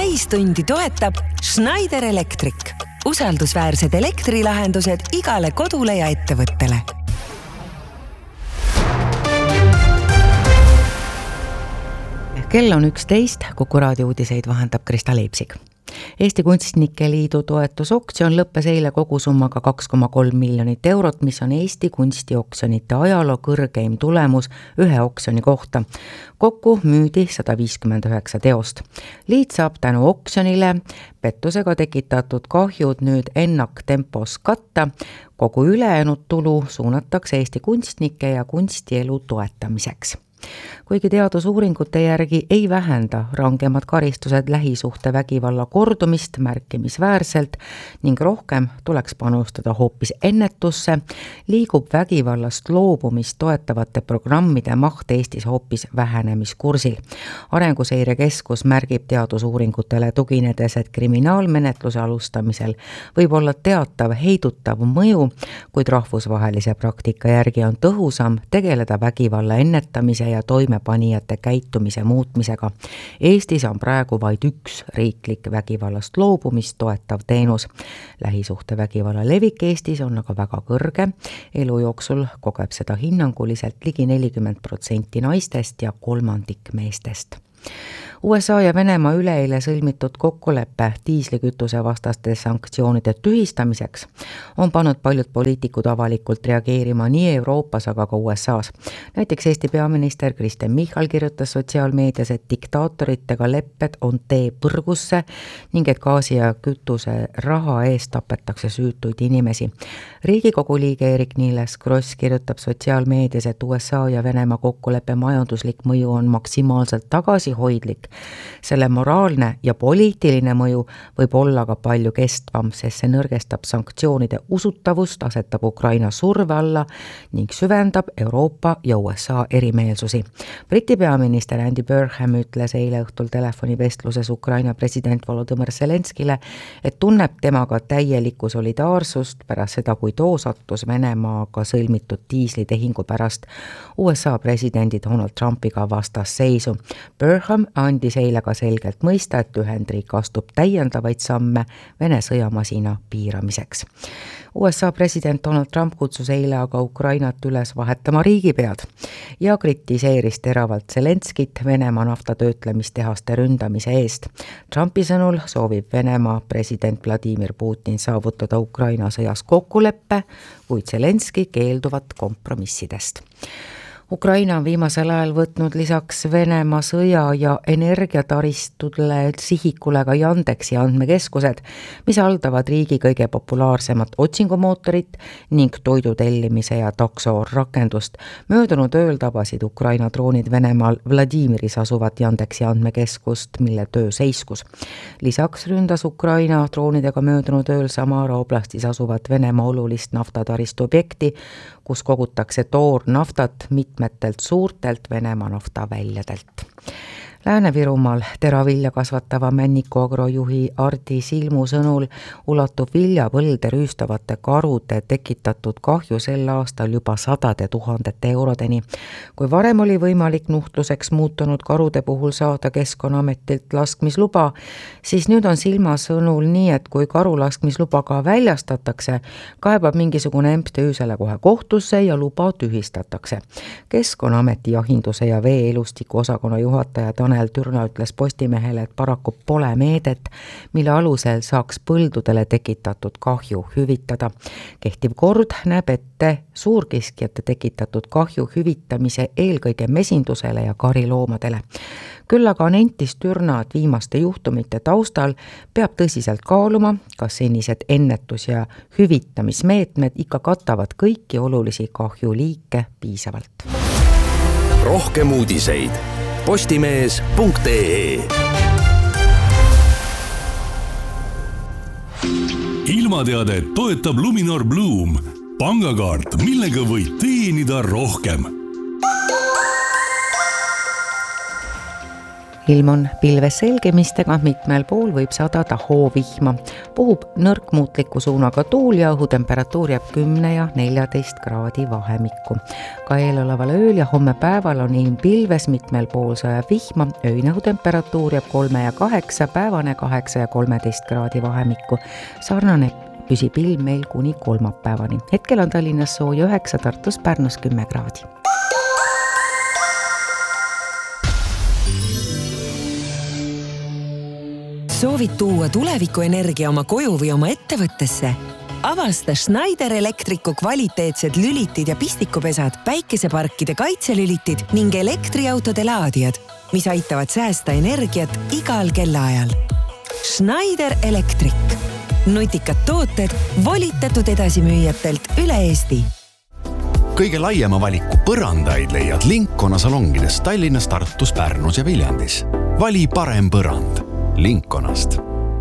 täistundi toetab Schneider Electric. Usaldusväärsed elektrilahendused igale kodule ja ettevõttele. Kell on 11, Kuku raadio uudiseid vahendab Krista Leipsik. Eesti Kunstnike Liidu toetusoktsioon lõppes eile kogusummaga 2,3 miljonit eurot, mis on Eesti kunstioksjonite ajaloo kõrgeim tulemus ühe oksjoni kohta. Kokku müüdi 159 teost. Liit saab tänu oksjonile pettusega tekitatud kahjud nüüd ennaktempos katta. Kogu ülejäänud tulu suunatakse Eesti kunstnike ja kunstielu toetamiseks. Kuigi teadusuuringute järgi ei vähenda rangemad karistused lähisuhte vägivalla kordumist märkimisväärselt ning rohkem tuleks panustada hoopis ennetusse, liigub vägivallast loobumist toetavate programmide maht Eestis hoopis vähenemiskursil. Arenguseire Keskus märgib teadusuuringutele tuginedes, et kriminaalmenetluse alustamisel võib olla teatav heidutav mõju, kuid rahvusvahelise praktika järgi on tõhusam tegeleda vägivalla ennetamise ja toimepanijate käitumise muutmisega. Eestis on praegu vaid üks riiklik vägivallast loobumist toetav teenus. Lähisuhte vägivalla levik Eestis on aga väga kõrge. Elu jooksul kogeb seda hinnanguliselt ligi 40% naistest ja kolmandik meestest. USA ja Venemaa üleeile sõlmitud kokkuleppe diislikütuse vastaste sanktsioonide tühistamiseks on pannud paljud poliitikud avalikult reageerima nii Euroopas, aga ka USAs. Näiteks Eesti peaminister Kristen Michal kirjutas sotsiaalmeedias, et diktaatoritega lepped on tee põrgusse ning et gaasi ja kütuse raha eest tapetakse süütuid inimesi. Riigikogu liige Eerik-Niiles Kross kirjutab sotsiaalmeedias, et USA ja Venemaa kokkuleppe majanduslik mõju on maksimaalselt tagasihoidlik. Selle moraalne ja poliitiline mõju võib olla ka palju kestvam, sest see nõrgestab sanktsioonide usutavust, asetab Ukraina surve alla ning süvendab Euroopa ja USA erimeelsusi. Briti peaminister Andy Burnham ütles eile õhtul telefonivestluses Ukraina president Volodymyr Zelenskile, et tunneb temaga täielikku solidaarsust pärast seda, kui too sattus Venemaaga sõlmitud diislitehingu pärast USA presidendi Donald Trumpiga vastasseisu. Burnham andis eile ka selgelt mõista, et Ühendriik astub täiendavaid samme Vene sõjamasina piiramiseks. USA president Donald Trump kutsus eile aga Ukrainat üles vahetama riigipead ja kritiseeris teravalt Zelenskit Venemaa naftatöötlemistehaste ründamise eest. Trumpi sõnul soovib Venemaa president Vladimir Putin saavutada Ukraina sõjas kokkuleppe, kuid Zelenski keelduvat kompromissidest. Ukraina on viimasel ajal võtnud lisaks Venemaa sõja ja energiataristule sihikule ka Yandeksi andmekeskused, mis haldavad riigi kõige populaarsemat otsingumootorit ning toidu tellimise ja takso rakendust. Möödunud ööl tabasid Ukraina droonid Venemaal Vladimiris asuvat Yandeksi andmekeskust, mille töö seiskus. Lisaks ründas Ukraina droonidega möödunud ööl Samara oblastis asuvat Venemaa olulist naftataristu objekti, kus kogutakse toornaftat mitmetelt suurtelt Venemaa naftaväljadelt. Lääne-Virumaal teravilja kasvatava Männiku agrojuhi Ardi Silmu sõnul ulatub viljapõlde rüüstavate karude tekitatud kahju sel aastal juba 100 000 eurodeni. Kui varem oli võimalik nuhtluseks muutunud karude puhul saada Keskkonnaametilt laskmisluba, siis nüüd on Silma sõnul nii, et kui karu laskmisluba ka väljastatakse, kaebab mingisugune MTÜ selle kohe kohtusse ja luba tühistatakse. Keskkonnaameti jahinduse ja vee-elustiku osakonna juhataja Tanel Türna ütles Postimehele, et paraku pole meedet, mille alusel saaks põldudele tekitatud kahju hüvitada. Kehtiv kord näeb ette suurkiskjate tekitatud kahju hüvitamise eelkõige mesindusele ja kariloomadele. Küll aga nentis Türna, et viimaste juhtumite taustal peab tõsiselt kaaluma, kas senised ennetus- ja hüvitamismeetmed ikka katavad kõiki olulisi kahjuliike piisavalt. Rohkem uudiseid postimees.ee. Ilmateadet toetab Luminor Bloom, pangakaart, millega võid teenida rohkem. ilm on pilves selgemistega, mitmel pool võib sadada hoovihma. Puhub nõrk muutliku suunaga tuul ja õhutemperatuur jääb 10 ja 14 kraadi vahemikku. Ka eeloleval ööl ja homme päeval on ilm pilves, mitmel pool sajab vihma, öine õhutemperatuur jääb 3 ja 8, päevane 8 ja 13 kraadi vahemikku. Sarnane püsib ilm meil kuni kolmapäevani. Hetkel on Tallinnas sooja 9, Tartus, Pärnus 10 kraadi. Soovid tuua tulevikuenergia oma koju või oma ettevõttesse? Avasta Schneider Electricu kvaliteetsed lülitid ja pistikupesad, päikeseparkide kaitselülitid ning elektriautode laadijad, mis aitavad säästa energiat igal kellaajal. Schneider Electric. Nutikad tooted volitatud edasimüüjatelt üle Eesti. Kõige laiema valiku põrandaid leiad Lincona salongides Tallinnas, Tartus, Pärnus ja Viljandis. Vali parem põrand Linconast.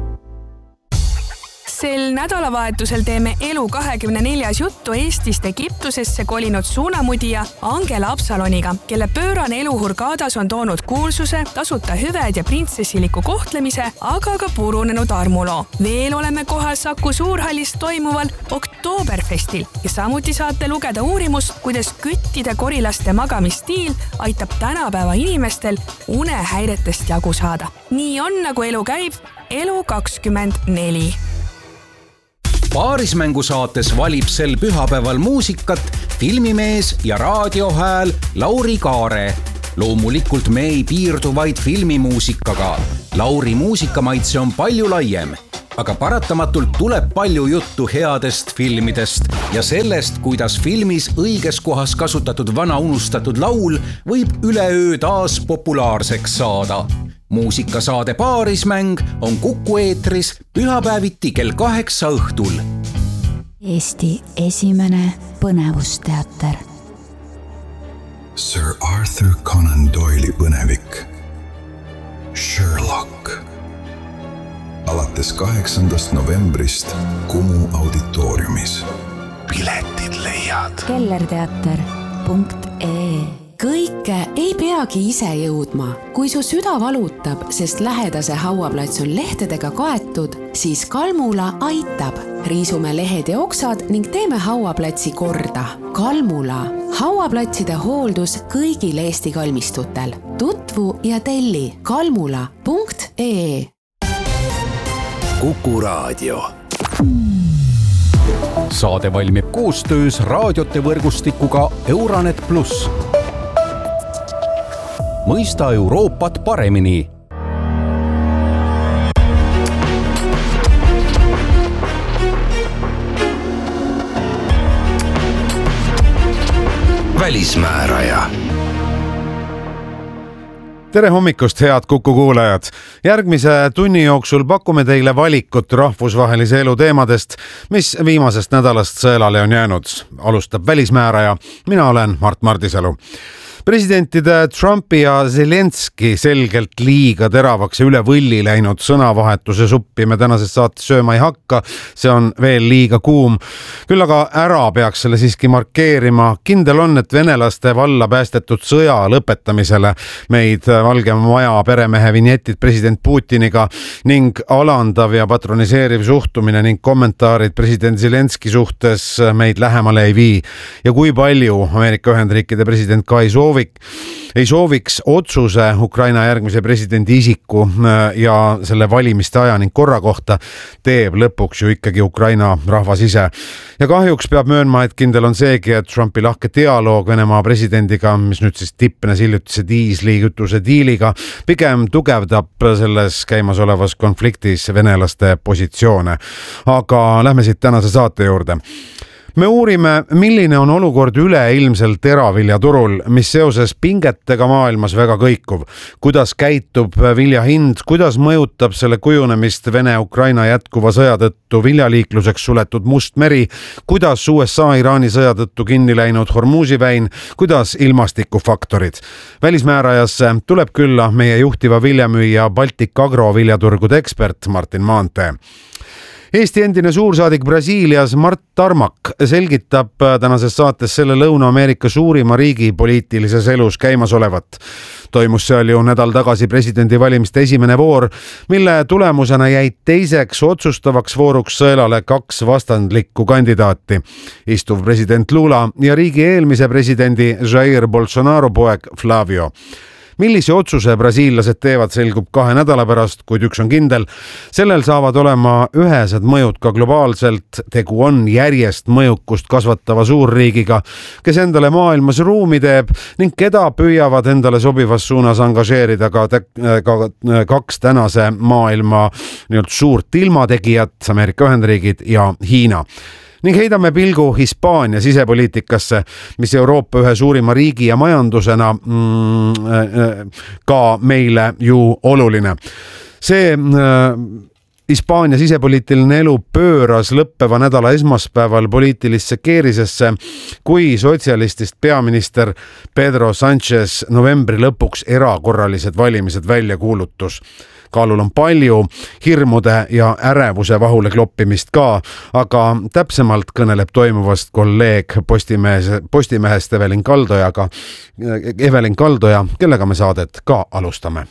Sel nädalavahetusel teeme Elu24 juttu Eestist Egiptusesse kolinud suunamudija Angela Absaloniga, kelle pöörane elu Hurgadas on toonud kuulsuse, tasuta hüved ja printsessiliku kohtlemise, aga ka purunenud armuloo. Veel oleme kohal Saku Suurhallis toimuval Oktooberfestil ja samuti saate lugeda uurimust, kuidas küttide korilaste magamistiil aitab tänapäeva inimestel unehäiretest jagu saada. Nii on, nagu elu käib, Elu24. Paarismängusaates valib sel pühapäeval muusikat filmimees ja raadiohääl Lauri Kaare. Loomulikult me ei piirdu vaid filmimuusikaga. Lauri muusikamaitse on palju laiem, aga paratamatult tuleb palju juttu headest filmidest ja sellest, kuidas filmis õiges kohas kasutatud vana unustatud laul võib üleöö taas populaarseks saada. Muusikasaade Paarismäng on Kuku eetris pühapäeviti kell 8 õhtul. Eesti esimene põnevusteater. Sir Arthur Conan Doyle'i põnevik Sherlock. Alates 8. novembrist Kumu auditooriumis. Piletid leiad kellerteater.ee. Kõike ei peagi ise jõudma. Kui su süda valutab, sest lähedase hauaplats on lehtedega kaetud, siis Kalmula aitab. Riisume lehed ja oksad ning teeme hauaplatsi korda. Kalmula. Hauaplatside hooldus kõigil Eesti kalmistutel. Tutvu ja telli kalmula.ee. Kuku Raadio. Saade valmib koostöös raadiote võrgustikuga Euranet Plus. Mõista Euroopat paremini. Välismääraja. Tere hommikust, head Kuku kuulajad! Järgmise tunni jooksul pakume teile valikut rahvusvahelise elu teemadest, mis viimasest nädalast sõelale on jäänud. Alustab välismääraja. Mina olen Mart Mardisalu. Presidentide Trumpi ja Zelenski selgelt liiga teravaks ja üle võlli läinud sõnavahetuse suppi me tänases saates sööma ei hakka, see on veel liiga kuum. Küll aga ära peaks selle siiski markeerima. Kindel on, et venelaste valla päästetud sõja lõpetamisele meid Valge Maja peremehe vinjetid president Putiniga ning alandav ja patroniseeriv suhtumine ning kommentaarid president Zelenski suhtes meid lähemale ei vii. Ja kui palju Ameerika Ühendriikide president ka ei sooviks otsuse Ukraina järgmise presidendi isiku ja selle valimiste aja ning korra kohta, teeb lõpuks ju ikkagi Ukraina rahvas ise. Ja kahjuks peab möönma, et kindel on seegi, et Trumpi lahke dialoog Venemaa presidendiga, mis nüüd siis tippnes hiljutise diislikütuse diiliga, pigem tugevdab selles käimasolevas konfliktis venelaste positsioone. Aga lähme siit tänase saate juurde. Me uurime, milline on olukord üleilmsel teraviljaturul, mis seoses pingetega maailmas väga kõikuv. Kuidas käitub vilja hind, kuidas mõjutab selle kujunemist Vene-Ukraina jätkuva sõja tõttu viljaliikluseks suletud Mustmeri, kuidas USA-Iraani sõja tõttu kinni läinud Hormuzi väin, kuidas ilmastikufaktorid. Välismäärajasse tuleb külla meie juhtiva viljamüüja Baltic Agro viljaturgude ekspert Martin Maantee. Eesti endine suursaadik Brasiilias Mart Tarmak selgitab tänases saates selle Lõuna-Ameerika suurima riigi poliitilises elus käimasolevat. Toimus seal ju nädal tagasi presidendivalimiste esimene voor, mille tulemusena jäid teiseks otsustavaks vooruks sõelale 2 vastandlikku kandidaati. Istuv president Lula ja riigi eelmise presidendi Jair Bolsonaro poeg Flavio. Millise otsuse brasiillased teevad, selgub 2 nädala pärast, kuid üks on kindel. Sellel saavad olema ühesed mõjud ka globaalselt. Tegu on järjest mõjukust kasvatava suurriigiga, kes endale maailmas ruumi teeb ning keda püüavad endale sobivas suunas angažeerida ka 2 tänase maailma suurt ilmategijat, Ameerika Ühendriigid ja Hiina. Ning heidame pilgu Hispaania sisepoliitikasse, mis Euroopa ühe suurima riigi ja majandusena ka meile ju oluline. See Hispaania sisepoliitiline elu pööras lõppeva nädala esmaspäeval poliitilisse keerisesse, kui sotsialistist peaminister Pedro Sánchez novembri lõpuks erakorralised valimised välja kuulutus. Kaalul on palju hirmude ja ärevuse vahule kloppimist ka, aga täpsemalt kõneleb toimuvast kolleeg Postimehest Evelin Kaldoja, kellega me saadet ka alustame.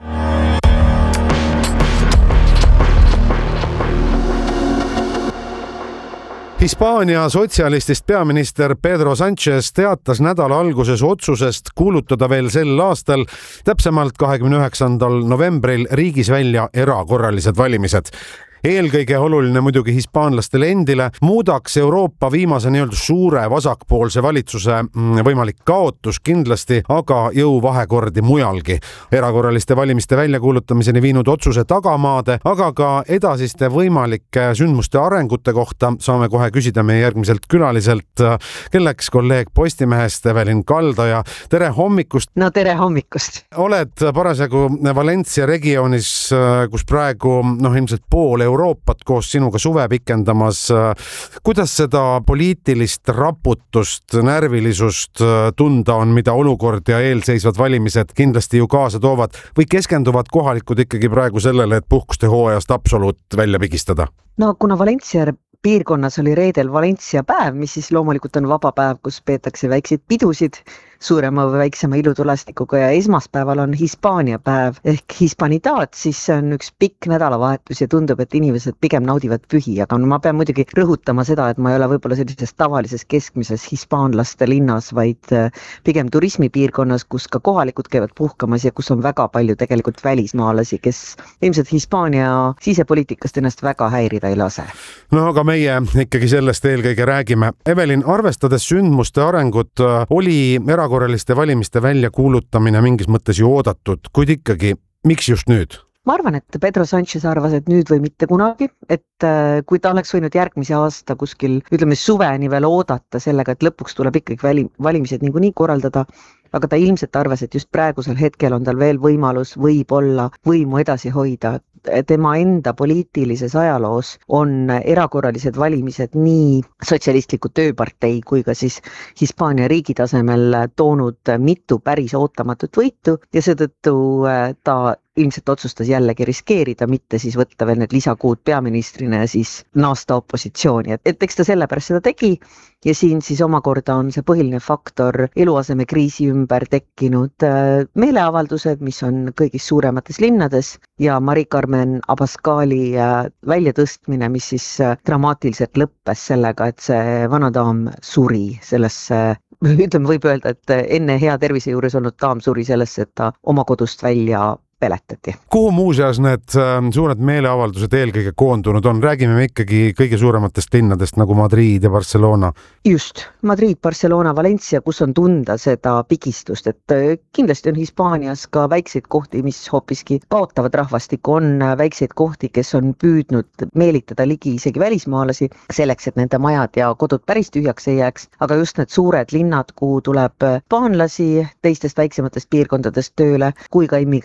Hispaania sotsialistist peaminister Pedro Sánchez teatas nädala alguses otsusest kuulutada veel sel aastal, täpsemalt 29. novembril riigis välja erakorralised valimised. Eelkõige oluline muidugi hispaanlastele endile muudaks Euroopa viimase suure vasakpoolse valitsuse võimalik kaotus kindlasti, aga jõuvahekordi mujalgi. Erakorraliste valimiste väljakuulutamiseni viinud otsuse tagamaade, aga ka edasiste võimalike sündmuste arengute kohta saame kohe küsida meie järgmiselt külaliselt, kelleks kolleeg Postimehest Evelin Kaldoja. Tere hommikust! No tere hommikust! Oled parasjagu Valencia regioonis, kus praegu ilmselt pool Euroopat koos sinuga suve pikendamas. Kuidas seda poliitilist raputust, närvilisust tunda on, mida olukord ja eelseisvad valimised kindlasti ju kaasa toovad, või keskenduvad kohalikud ikkagi praegu sellele, et puhkuste hooajast absoluut välja pigistada? No kuna Valencia piirkonnas oli reedel Valencia päev, mis siis loomulikult on vaba päev, kus peetakse väikseid pidusid suurema või väiksema ilutulestikuga, ja esmaspäeval on Hispaania päev ehk Hispanitaat, siis see on üks pikk nädalavahetus ja tundub, et inimesed pigem naudivad pühi, aga ma pean muidugi rõhutama seda, et ma ei ole võib-olla sellises tavalises keskmises hispaanlaste linnas, vaid pigem turismipiirkonnas, kus ka kohalikud käivad puhkamas ja kus on väga palju tegelikult välismaalasi, kes ilmselt Hispaania sisepoliitikast ennast väga häirida ei lase. No aga meie ikkagi sellest eelkõige räägime. Evelin, arvestades sündmuste arengut, oli erakorraliste valimiste väljakuulutamine mingis mõttes ju oodatud, kuid ikkagi, miks just nüüd? Ma arvan, et Pedro Sánchez arvas, et nüüd või mitte kunagi, et kui ta oleks võinud järgmise aasta kuskil, ütleme suveni veel oodata sellega, et lõpuks tuleb ikkagi valimised niikuinii korraldada, aga ta ilmselt arvas, et just praegusel hetkel on tal veel võimalus võib-olla võimu edasi hoida. Tema enda poliitilises ajaloos on erakorralised valimised nii sotsialistliku tööpartei kui ka siis Hispaania riigi tasemel toonud mitu päris ootamatut võitu ja seetõttu ta ilmselt otsustas jällegi riskeerida, mitte siis võtta veel need lisakuud peaministrina ja siis naasta opositsiooni. Et eks ta sellepärast seda tegi ja siin siis omakorda on see põhiline faktor eluaseme kriisi ümber tekkinud meeleavaldused, mis on kõigis suuremates linnades ja Mari-Carmen Abascali väljatõstmine, mis siis dramaatiliselt lõppes sellega, et see vanadaam suri sellesse, ütleme võib öelda, et enne hea tervise juures olnud daam suri sellesse, et ta oma kodust välja peletati. Kuhu muuseas need suured meeleavaldused eelkõige koondunud on? Räägime me ikkagi kõige suurematest linnadest nagu Madrid ja Barcelona. Just, Madrid, Barcelona, Valencia, kus on tunda seda pigistust, et kindlasti on Hispaanias ka väikseid kohti, mis hoopiski kaotavad rahvastikku, on väikseid kohti, kes on püüdnud meelitada ligi isegi välismaalasi selleks, et nende majad ja kodud päris tühjaks ei jääks, aga just need suured linnad, kuhu tuleb paanlasi teistest väiksematest piirkondadest tööle, kui ka immigratsioon,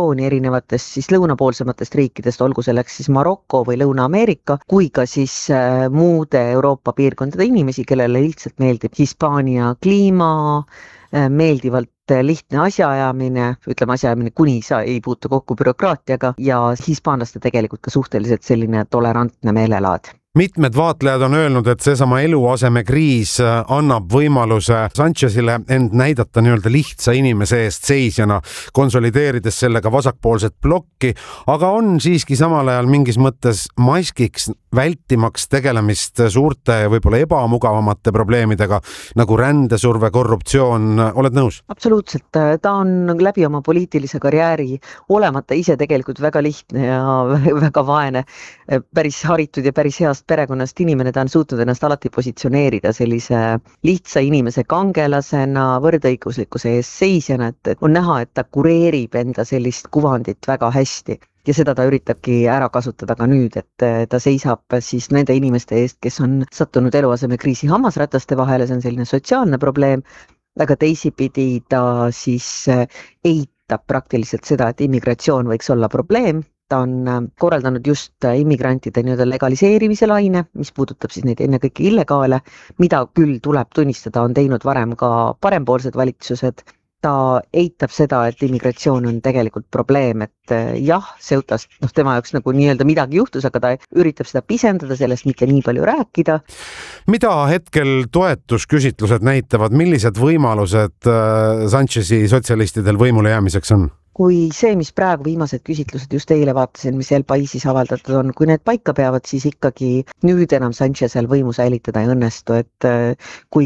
immigratsiooni erinevatest siis lõunapoolsematest riikidest, olgu selleks siis Maroko või Lõuna-Ameerika, kui ka siis muude Euroopa piirkondade inimesi, kellele lihtsalt meeldib Hispaania kliima, meeldivalt lihtne asjaajamine, ütleme asjaajamine, kuni sa ei puutu kokku bürokraatiaga ja hispaanlaste tegelikult ka suhteliselt selline tolerantne meelelaad. Mitmed vaatlejad on öelnud, et seesama eluasemekriis annab võimaluse Sanchezile end näidata nii-öelda lihtsa inimese eest seisjana, konsolideerides sellega vasakpoolset blokki, aga on siiski samal ajal mingis mõttes maskiks, vältimaks tegelemist suurte ja võib-olla ebamugavamate probleemidega nagu rändesurve, korruptsioon. Oled nõus? Absoluutselt. Ta on läbi oma poliitilise karjääri olemata ise tegelikult väga lihtne ja väga vaene, päris haritud ja päris heast perekonnast inimene, ta on suutnud ennast alati positsioneerida sellise lihtsa inimese kangelasena, võrdõiguslikkuse eest seisjana, et on näha, et ta kureerib enda sellist kuvandit väga hästi. Ja seda ta üritabki ära kasutada ka nüüd, et ta seisab siis nende inimeste eest, kes on sattunud eluasemekriisi hammasrataste vahele, see on selline sotsiaalne probleem, aga teisipidi ta siis eitab praktiliselt seda, et immigratsioon võiks olla probleem. Ta on korraldanud just immigrantide nii-öelda legaliseerimise laine, mis puudutab siis neid ennekõike illegaale, mida küll tuleb tunnistada, on teinud varem ka parempoolsed valitsused. Ta eitab seda, et immigratsioon on tegelikult probleem, et jah, Ceutast, tema jaoks nagu nii-öelda midagi juhtus, aga ta üritab seda pisendada, sellest mitte nii palju rääkida. Mida hetkel toetusküsitlused näitavad, millised võimalused Sanchezi sotsialistidel võimule jäämiseks on? Kui see, mis praegu viimased küsitlused just eile vaatasin, mis El Paisis avaldatud on, kui need paika peavad, siis ikkagi nüüd enam Sanchezil võimu säilitada ei õnnestu, et kui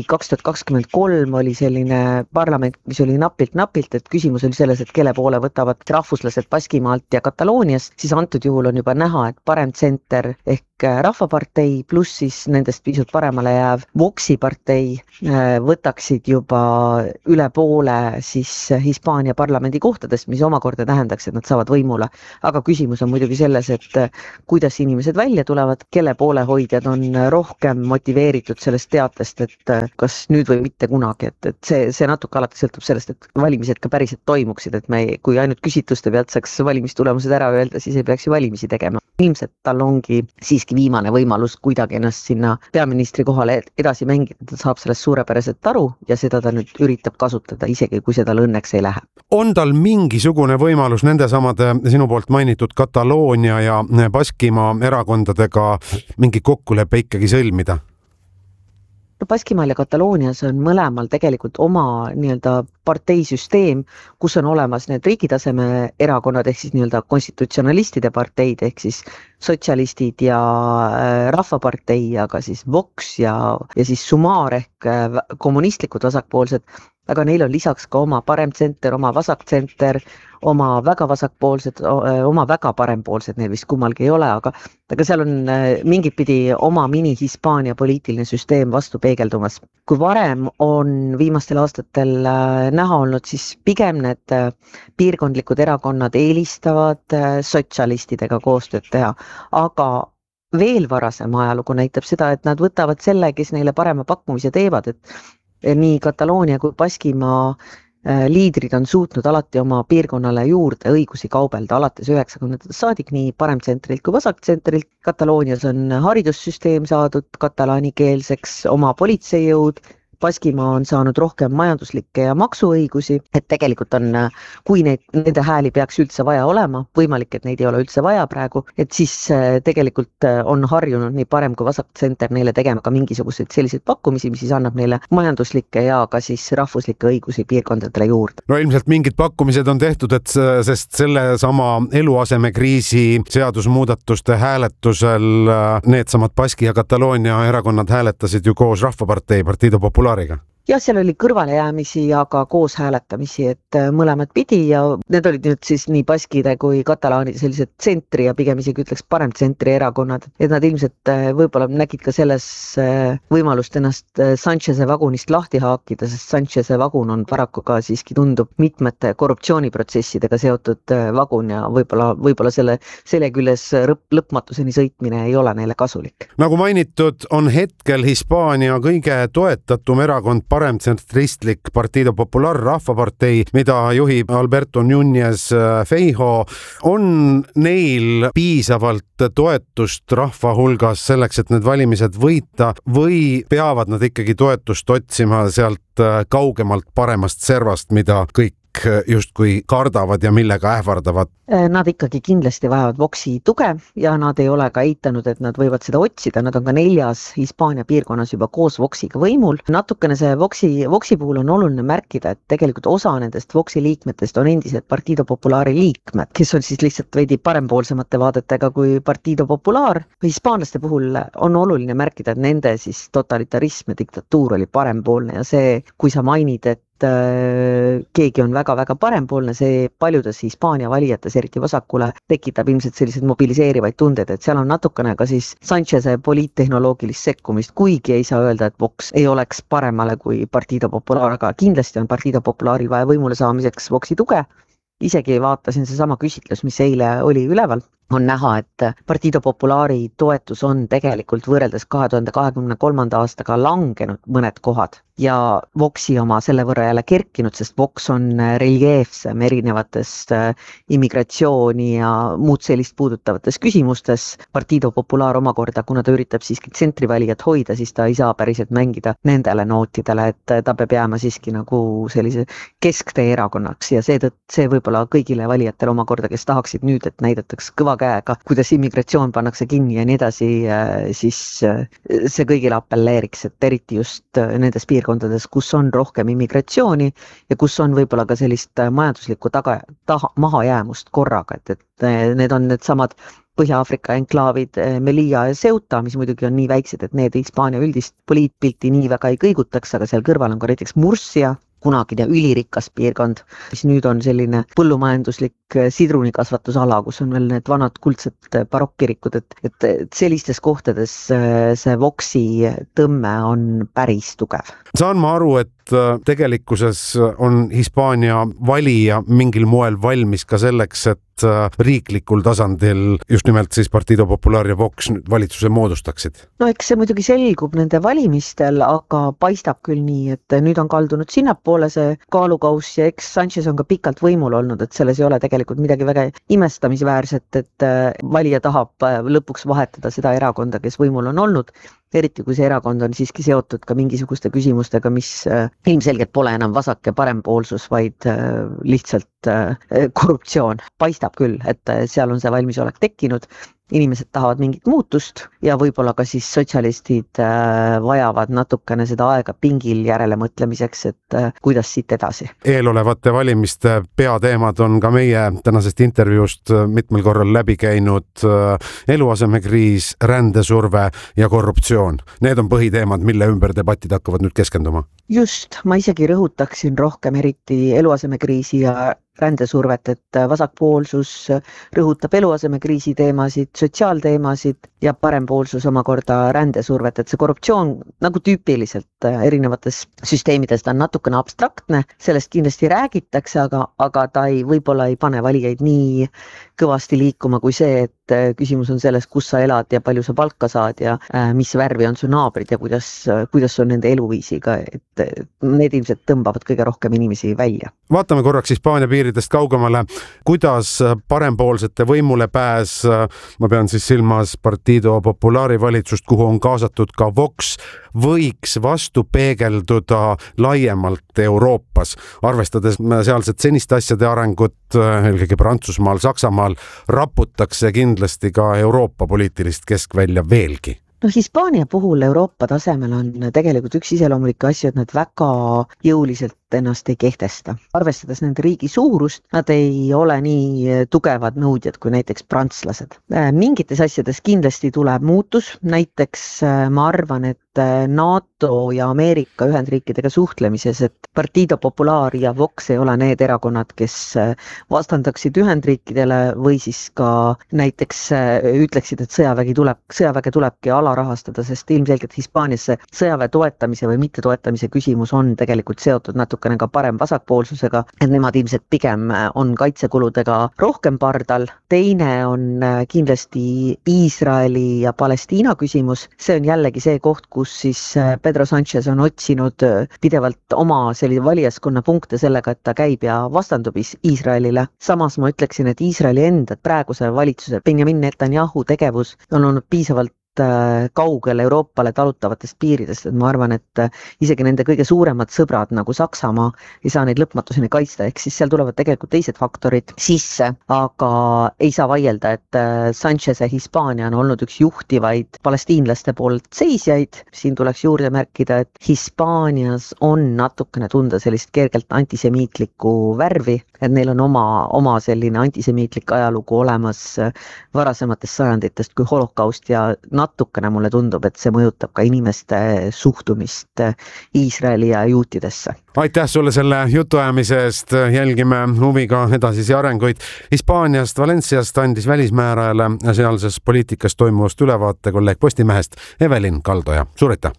2023 oli selline parlament, mis oli napilt, et küsimus oli selles, et kelle poole võtavad rahvuslased Baskimaalt ja Katalooniast, siis antud juhul on juba näha, et paremtsenter ehk Rahvapartei pluss siis nendest pisut paremale jääv Voxi partei võtaksid juba üle poole siis Hispaania parlamendi kohtadest, mis omakorda tähendaks, et nad saavad võimule. Aga küsimus on muidugi selles, et kuidas inimesed välja tulevad, kelle poolehoidjad on rohkem motiveeritud sellest teatest, et kas nüüd või mitte kunagi, et see natuke alati sõltub sellest, et valimised ka päriselt toimuksid, et me, kui ainult küsitluste pealt saaks valimistulemused ära öelda, siis ei peaks ju valimisi tegema. Ilmselt tal ongi siiski viimane võimalus kuidagi ennast sinna peaministri kohale edasi mängida, ta saab sellest suurepäraselt aru ja seda ta nüüd üritab kasutada, isegi kui seda õnneks ei lähe. On tal mingisugune võimalus nende samade sinu poolt mainitud Kataloonia ja Baskimaa erakondadega mingi kokkulepe ikkagi sõlmida? Baskimaal ja Kataloonias on mõlemal tegelikult oma nii-öelda parteisüsteem, kus on olemas need riigitaseme erakonnad ehk siis nii-öelda konstitutsionalistide parteid ehk siis sotsialistid ja Rahvapartei, aga siis Vox ja siis Sumar ehk kommunistlikud vasakpoolsed, aga neil on lisaks ka oma paremtsenter, oma vasaktsenter, oma väga vasakpoolsed, oma väga parempoolsed, neil vist kummalgi ei ole, aga seal on mingit pidi oma mini-Hispaania poliitiline süsteem vastu peegeldumas. Kui varem on viimastel aastatel näha olnud, siis pigem need piirkondlikud erakonnad eelistavad sotsialistidega koostööd teha, aga veel varasem ajalugu näitab seda, et nad võtavad selle, kes neile parema pakkumise teevad, et nii Kataloonia kui Baskimaa liidrid on suutnud alati oma piirkonnale juurde õigusi kaubelda alates 90. saadik nii paremtsentrilt kui vasaktsentrilt. Kataloonias on haridussüsteem saadud katalaanikeelseks, oma politseijõud, Baskimaa on saanud rohkem majanduslikke ja maksuõigusi, et tegelikult on, kui nende hääli peaks üldse vaja olema, võimalik, et neid ei ole üldse vaja praegu, et siis tegelikult on harjunud nii parem kui vasaktsenter neile tegema ka mingisuguseid selliseid pakkumisi, mis siis annab neile majanduslikke ja ka siis rahvuslikke õigusi piirkondadele juurde. No ilmselt mingid pakkumised on tehtud, et sest selle sama eluasemekriisi seadusmuudatuste hääletusel needsamad Baski ja Kataloonia erakonnad hääletasid ju koos Rahvapartei Partido Popular. Ja seal oli kõrvalejäämisi ja ka koos hääletamisi, et mõlemad pidi ja need olid nüüd siis nii baskide kui katalaanide sellised tsentri ja pigem isegi ütleks paremtsentri erakonnad, et nad ilmselt võib-olla nägid ka selles võimalust ennast Sancheze vagunist lahti haakida, sest Sancheze vagun on paraku ka siiski tundub mitmete korruptsiooniprotsessidega seotud vagun ja võib-olla selle küljes lõpmatuseni sõitmine ei ole neile kasulik. Nagu mainitud, on hetkel Hispaania kõige toetatum erakond paremtsentristlik Partido Popular Rahvapartei, mida juhib Alberto Núñez Feijóo, on neil piisavalt toetust rahva hulgas selleks, et need valimised võita või peavad nad ikkagi toetust otsima sealt kaugemalt paremast servast, mida kõik justkui kardavad ja millega ähvardavad? Nad ikkagi kindlasti vajavad Voxi tuge ja nad ei ole ka eitanud, et nad võivad seda otsida. Nad on ka 4. Hispaania piirkonnas juba koos Voxiga võimul. Natukene see Voxi puhul on oluline märkida, et tegelikult osa nendest Voxi liikmetest on endised Partido Populari liikmed, kes on siis lihtsalt veidi parempoolsemate vaadetega kui Partido Popular. Hispaanlaste puhul on oluline märkida, et nende siis totalitarism ja diktatuur oli parempoolne ja see, kui sa mainid, et keegi on väga-väga parempoolne, see paljudes Hispaania valijates, eriti vasakule, tekitab ilmselt sellised mobiliseerivaid tundeid, et seal on natukene ka siis Sancheze poliittehnoloogilist sekkumist, kuigi ei saa öelda, et Vox ei oleks paremale kui Partido Popular, aga kindlasti on Partido Popularil vaja võimule saamiseks Voxi tuge. Isegi vaatasin seesama küsitlus, mis eile oli üleval, on näha, et Partido Populari toetus on tegelikult võrreldes 2023. aastaga langenud mõned kohad ja Voxi oma selle võrra jälle kerkinud, sest Vox on reljeefsem erinevates immigratsiooni ja muud sellist puudutavates küsimustes. Partido Popular omakorda, kuna ta üritab siiski tsentrivalijat hoida, siis ta ei saa päriselt mängida nendele nootidele, et ta peab jääma siiski nagu sellise kesktee erakonnaks ja see võib-olla kõigile valijatele omakorda, kes tahaksid nüüd, et näidatakse kõva käega, kuidas immigratsioon pannakse kinni ja nii edasi, siis see kõigile appelleeriks, et eriti just nendes piirkondades, kus on rohkem immigratsiooni ja kus on võib-olla ka sellist majanduslikku mahajäämust korraga, et need on need samad Põhja-Aafrika enklaavid Melilla ja Ceuta, mis muidugi on nii väiksed, et need Hispaania üldist poliitpilti nii väga ei kõigutaks, aga seal kõrval on ka näiteks Murcia, kunagine ülirikas piirkond, mis nüüd on selline põllumajanduslik sidrunikasvatusala, kus on veel need vanad kuldsed barokkirikud, et sellistes kohtades see Voxi tõmme on päris tugev. Saan ma aru, et tegelikkuses on Hispaania valija mingil moel valmis ka selleks, et riiklikul tasandil just nimelt siis Partido Popular ja Vox valitsuse moodustaksid? No eks see muidugi selgub nende valimistel, aga paistab küll nii, et nüüd on kaldunud sinnapoole see kaalukaus ja eks Sanchez on ka pikalt võimul olnud, et selles ei ole tegelikult midagi väga imestamisväärset, et valija tahab lõpuks vahetada seda erakonda, kes võimul on olnud, eriti kui see erakond on siiski seotud ka mingisuguste küsimustega, mis ilmselgelt pole enam vasak- ja parempoolsus, vaid lihtsalt korruptsioon. Paistab küll, et seal on see valmisolek tekkinud. Inimesed tahavad mingit muutust ja võib-olla ka siis sotsialistid vajavad natukene seda aega pingil järele mõtlemiseks, et kuidas siit edasi. Eelolevate valimiste peateemad on ka meie tänasest intervjuust mitmel korral läbi käinud eluasemekriis, rändesurve ja korruptsioon. Need on põhiteemad, mille ümber debatid hakkavad nüüd keskenduma. Just, ma isegi rõhutaksin rohkem eriti eluasemekriisi ja rändesurvet, et vasakpoolsus rõhutab eluasemekriisi teemasid, sotsiaalteemasid ja parempoolsus omakorda rändesurvet, et see korruptsioon nagu tüüpiliselt erinevates süsteemides ta on natukene abstraktne, sellest kindlasti räägitakse, aga ta võib-olla ei pane valijaid nii kõvasti liikuma kui see, et küsimus on selles, kus sa elad ja palju sa palka saad ja mis värvi on su naabrid ja kuidas on nende eluviisiga, et need ilmselt tõmbavad kõige rohkem inimesi välja. Vaatame korraks Hispaania piiridest kaugemale, kuidas parempoolsete võimule pääs, ma pean siis silmas Partido Populari valitsust, kuhu on kaasatud ka Vox, võiks vastu peegelduda laiemalt Euroopas, arvestades sealset seniste asjade arengut, eelkõige Prantsusmaal, Saksamaal, raputakse kindlasti ka Euroopa poliitilist keskvälja veelgi. No Hispaania puhul Euroopa tasemel on tegelikult üks iseloomulik asju, et nad väga jõuliselt ennast ei kehtesta. Arvestades nende riigi suurust, nad ei ole nii tugevad nõudjad kui näiteks prantslased. Mingites asjades kindlasti tuleb muutus, näiteks ma arvan, et NATO ja Ameerika Ühendriikidega suhtlemises, et Partido Popular ja Vox ei ole need erakonnad, kes vastandaksid Ühendriikidele või siis ka näiteks ütleksid, et sõjaväge tulebki alarahastada, sest ilmselgelt Hispaaniasse sõjaväe toetamise või mitte toetamise küsimus on tegelikult seotud natuke natukene ka parem vasakpoolsusega, et nemad ilmselt pigem on kaitsekuludega rohkem pardal. Teine on kindlasti Iisraeli ja Palestiina küsimus. See on jällegi see koht, kus siis Pedro Sánchez on otsinud pidevalt oma sellise valijaskonna punkte sellega, et ta käib ja vastandub Iisraelile. Samas ma ütleksin, et Iisraeli enda praeguse valitsuse Benjamin Netanyahu tegevus on olnud piisavalt kaugel Euroopale talutavatest piiridest, et ma arvan, et isegi nende kõige suuremad sõbrad nagu Saksamaa ei saa neid lõpmatuseni kaitsta, ehk siis seal tulevad tegelikult teised faktorid sisse, aga ei saa vaielda, et Sanchez'e Hispaania on olnud üks juhtivaid palestiinlaste poolt seisjaid. Siin tuleks juurde märkida, et Hispaanias on natukene tunda sellist kergelt antisemiitlikku värvi, et neil on oma selline antisemiitlik ajalugu olemas varasematest sajanditest kui holokaust ja natukene mulle tundub, et see mõjutab ka inimeste suhtumist Iisraeli ja juutidesse. Aitäh sulle selle jutuajamise eest, jälgime huviga edasisi arenguid. Hispaaniast Valenciast andis välismäärajale sealses poliitikas toimuvast ülevaate kolleeg Postimehest Evelin Kaldoja. Suur aitäh!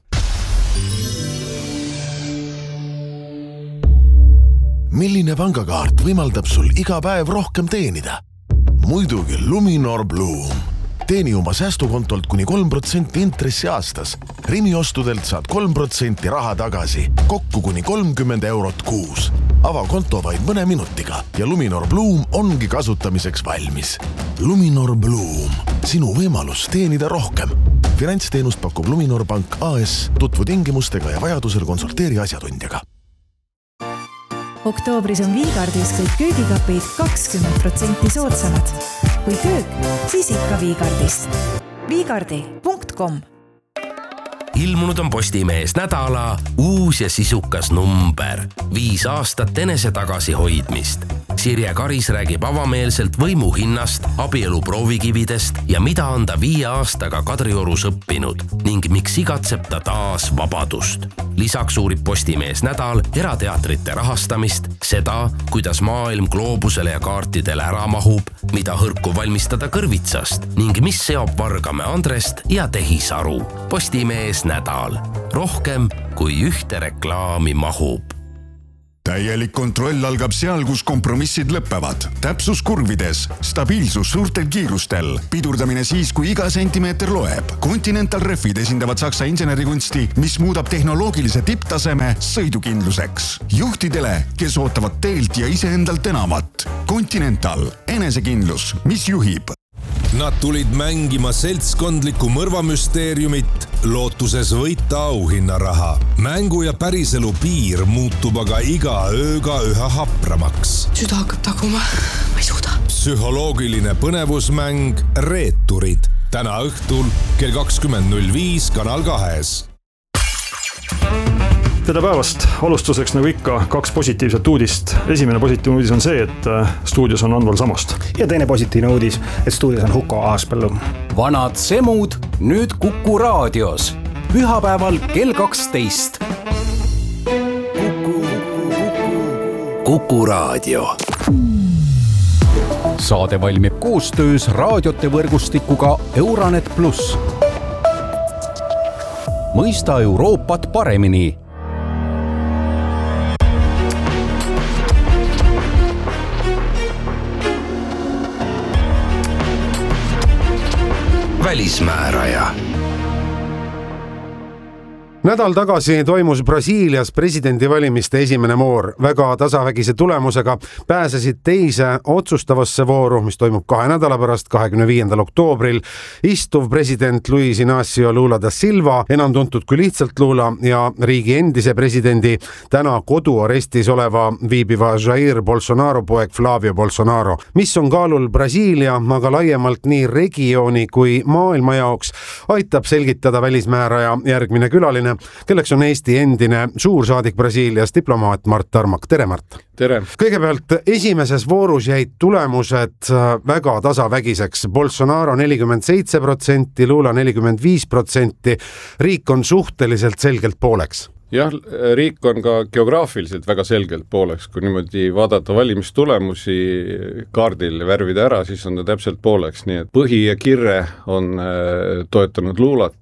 Milline pangakaart võimaldab sul iga päev rohkem teenida? Muidugi Luminor Bloom. Teeni oma säästukontolt kuni 3% intressi aastas. Rimi ostudelt saad 3% raha tagasi, kokku kuni 30 eurot kuus. Ava konto vaid mõne minutiga ja Luminor Bloom ongi kasutamiseks valmis. Luminor Bloom, sinu võimalus teenida rohkem. Finantsteenust pakub Luminor Pank AS, tutvu tingimustega ja vajadusel konsulteeri asjatundjaga. Oktoobris on Viigardis kõik köögikapid 20% soodsamad. Kui köök, siis ikka Viigardist. Viigardi.com. Ilmunud on Postimees nädala uus ja sisukas number. 5 aastat enese tagasihoidmist. Sirje Karis räägib avameelselt võimu hinnast, abielu proovikividest ja mida on ta 5 aastaga Kadriorus õppinud ning miks igatseb ta taas vabadust. Lisaks uurib Postimees nädal erateatrite rahastamist, seda, kuidas maailm gloobusele ja kaartidele ära mahub, mida hõrku valmistada kõrvitsast ning mis seob Vargamäe Andrest ja Tehisaru. Postimees nädal. Rohkem kui ühte reklaami mahub. Täielik kontroll algab seal, kus kompromissid lõppevad. Täpsus kurvides, stabiilsus suurtel kiirustel, pidurdamine siis, kui iga sentimeeter loeb. Continental Refid esindavad Saksa insenerikunsti, mis muudab tehnoloogilise tipptaseme sõidukindluseks. Juhtidele, kes ootavad teelt ja iseendalt enamat. Continental, enesekindlus, mis juhib. Nad tulid mängima seltskondlikku mõrvamüsteeriumit, lootuses võita auhinnaraha. Mängu ja päriselu piir muutub aga iga ööga üha hapramaks. Süda hakkab taguma, ma ei suuda. Psühholoogiline põnevusmäng Reeturid. Täna õhtul kell 20.05 Kanal 2. Tere päevast! Alustuseks nagu ikka 2 positiivset uudist. Esimene positiivne uudis on see, et stuudios on Anval Samost. Ja teine positiivne uudis, et stuudios on Huko Aaspõllu. Vanad semud nüüd Kuku raadios. Pühapäeval kell 12. Kuku raadio. Saade valmib koostöös raadiote võrgustikuga Euranet Plus. Mõista Euroopat paremini. Välismääraja. Nädal tagasi toimus Brasiilias presidendivalimiste esimene voor. Väga tasavägise tulemusega pääsesid teise otsustavasse vooru, mis toimub 2 nädala pärast, 25. oktoobril. Istuv president Luis Inácio Lula da Silva, enam tuntud kui lihtsalt Lula, ja riigi endise presidendi täna koduarestis oleva viibiva Jair Bolsonaro poeg Flavio Bolsonaro. Mis on kaalul Brasiilia, aga laiemalt nii regiooni kui maailma jaoks, aitab selgitada välismääraja järgmine külaline, kelleks on Eesti endine suursaadik Brasiilias, diplomaat Mart Tarmak. Tere, Mart! Tere! Kõigepealt esimeses voorus jäid tulemused väga tasavägiseks. Bolsonaro 47%, Lula 45%. Riik on suhteliselt selgelt pooleks. Jah, riik on ka geograafiliselt väga selgelt pooleks. Kui niimoodi vaadata valimistulemusi kaardil värvida ära, siis on ta täpselt pooleks. Nii et põhi ja kirre on toetanud Lulat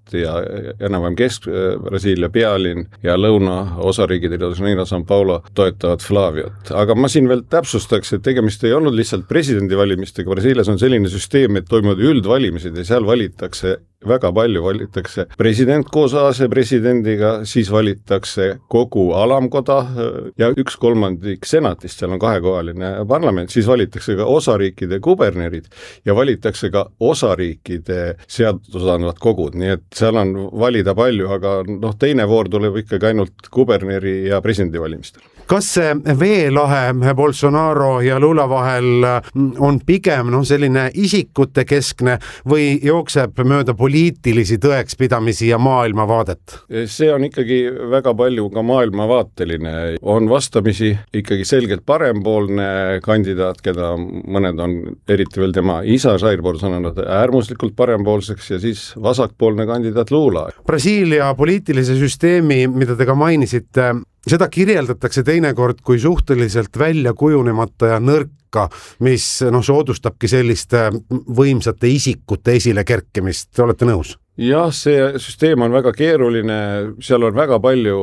ja enam-vähem Kesk-Brasiilia pealinn ja lõunaosariigid Rio de Janeiro, São Paulo toetavad Flaviot. Aga ma siin veel täpsustaks, et tegemist ei olnud lihtsalt presidendivalimistega. Brasiilias on selline süsteem, et toimuvad üldvalimised ja seal valitakse väga palju, valitakse president koos asepresidendiga, siis valitakse kogu alamkoda ja 1/3 senatist, seal on kahekohaline parlament, siis valitakse ka osariikide kubernerid ja valitakse ka osariikide seadusandvad kogud, nii et seal on valida palju, aga teine voor tuleb ikkagi ainult kuberneri ja presidendi valimistel. Kas see veelahe Bolsonaro ja Lula vahel on pigem selline isikute keskne või jookseb mööda poliitilisi tõekspidamisi ja maailmavaadet? See on ikkagi väga palju ka maailmavaateline. On vastamisi ikkagi selgelt parempoolne kandidaat, keda mõned on, eriti veel tema isa Jair Bolsonaro, äärmuslikult parempoolseks ja siis vasakpoolne kandidaat Lula. Brasiilia poliitilise süsteemi, mida te ka mainisite, seda kirjeldatakse teinekord kui suhteliselt välja kujunemata ja nõrka, mis soodustabki selliste võimsate isikute esile kerkimist. Te olete nõus? Jah, see süsteem on väga keeruline, seal on väga palju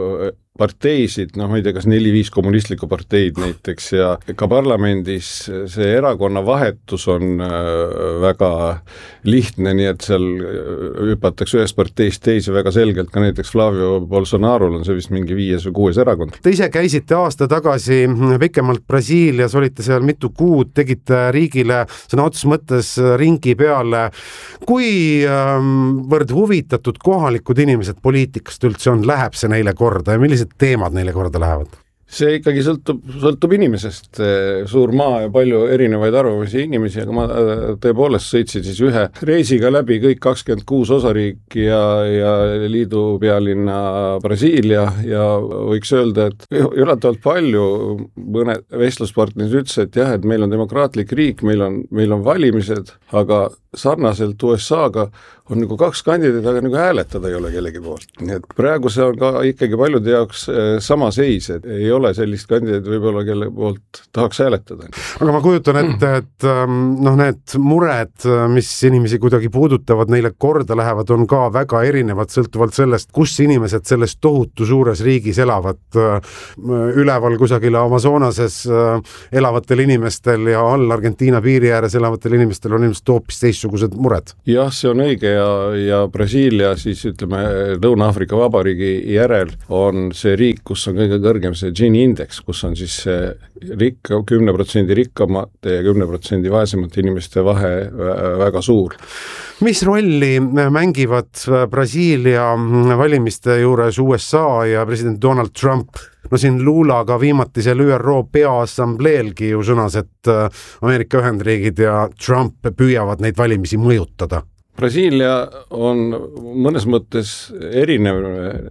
parteisid, ma ei tea, kas 4-5 kommunistlikku parteid näiteks ja ka parlamendis see erakonna vahetus on väga lihtne, nii et seal hüpatakse ühest parteist teise väga selgelt, ka näiteks Flavio Bolsonarol on see vist mingi 5 või 6 erakond. Te ise käisite aasta tagasi pikemalt Brasiilias, olite seal mitu kuud, tegite riigile sõna otseses mõttes ringi peale. Kui võrd huvitatud kohalikud inimesed poliitikast üldse on, läheb see neile korda ja millised teemad neile korda lähevad? See ikkagi sõltub inimesest, suur maa ja palju erinevaid arvamusi inimesi, aga ma tõepoolest sõitsin siis ühe reisiga läbi kõik 26 osariiki ja liidu pealinna Brasiilia ja võiks öelda, et üllatavalt palju mõned vestluspartnerid ütles, et jah, et meil on demokraatlik riik, meil on valimised, aga sarnaselt USA-ga on nagu 2 kandidaat, aga nagu hääletada ei ole kellegi poolt. Nii et praegu see on ka ikkagi paljude jaoks sama seis, et ei ole sellist kandidaat võib-olla, kelle poolt tahaks hääletada. Aga ma kujutan ette, et need mured, mis inimesi kuidagi puudutavad, neile korda lähevad, on ka väga erinevad, sõltuvalt sellest, kus inimesed selles tohutu suures riigis elavad. Üleval kusagil Amazonases elavatel inimestel ja all Argentiina piiri ääres elavatel inimestel on ilmselt hoopis teistsugused mured. Jah, see on õige ja Brasiilia siis ütleme Lõuna-Aafrika Vabariigi järel on see riik, kus on kõige kõrgem see Gini indeks, kus on siis 10% rikkamate ja 10% vaesemate inimeste vahe väga suur. Mis rolli mängivad Brasiilia valimiste juures USA ja president Donald Trump? Siin Lulaga viimatisel ÜRO peaassambleelgi ju sõnas, et Ameerika Ühendriigid ja Trump püüavad neid valimisi mõjutada. Brasiilia on mõnes mõttes erinev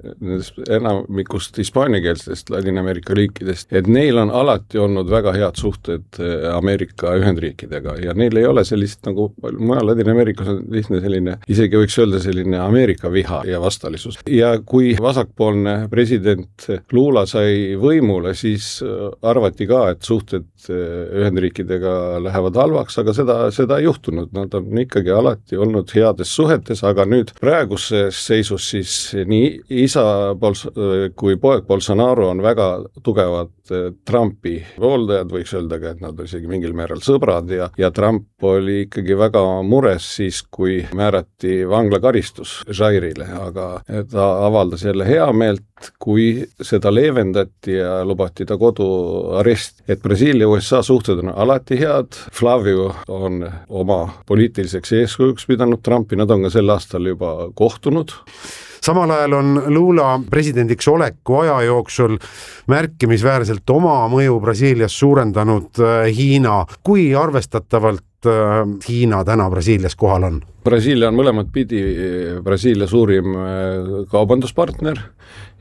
enamikust hispaaniakeelsetest Ladina-Ameerika riikidest, et neil on alati olnud väga head suhted Ameerika Ühendriikidega ja neil ei ole sellist nagu mujal Ladina-Ameerikas on lihtne selline, isegi võiks öelda selline Ameerika viha ja vastalisus. Ja kui vasakpoolne president Lula sai võimule, siis arvati ka, et suhted Ühendriikidega lähevad halvaks, aga seda ei juhtunud, nad on ikkagi alati olnud heades suhetes, aga nüüd praeguses seisus siis nii isa kui poeg Bolsonaro on väga tugevad Trumpi pooldajad, võiks öelda, et nad on isegi mingil määral sõbrad ja Trump oli ikkagi väga mures siis, kui määrati vanglakaristus Jairile, aga ta avaldas jälle heameelt, kui seda leevendati ja lubati ta koduarest, et Brasiilia USA suhted on alati head, Flavio on oma poliitiliseks eeskujuks pidanud Trumpi, nad on ka sel aastal juba kohtunud. Samal ajal on Lula presidendiks oleku aja jooksul märkimisväärselt oma mõju Brasiilias suurendanud Hiina. Kui arvestatavalt Hiina täna Brasiilias kohal on? Brasiilia on mõlemad pidi Brasiilia suurim kaubanduspartner